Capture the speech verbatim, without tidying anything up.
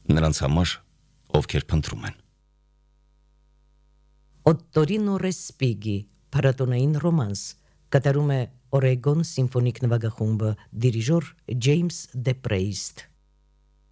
նրանց համար, ովքեր փնտրում են։ Օտտորինո Ռեսպիգի փառատոնային ռոմանս կատարում է Օրեգոն սիմֆոնիկ նվագախումբը, դիրիժոր Ջեյմս Դեպրեիստ։